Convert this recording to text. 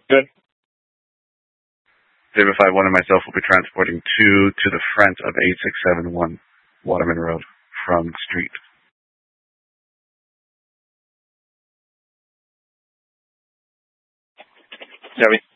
Good. David 51 and myself will be transporting 2 to the front of 8671 Waterman Road from the street. Debbie.